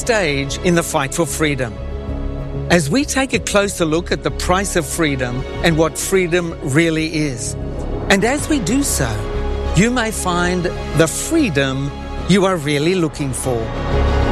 stage in the fight for freedom. As we take a closer look at the price of freedom and what freedom really is. And as we do so, you may find the freedom you are really looking for.